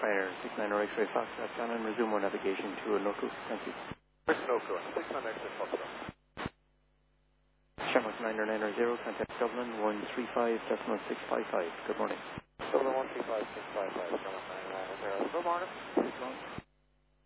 Ryanair 69 X-ray Fox, John, and resume our navigation to Noku. Thank you. Noku, 69 X-ray Fox. Shamrock 990, contact Dublin 135.655. Good morning. Dublin 135.655, Shamrock 990. Good morning.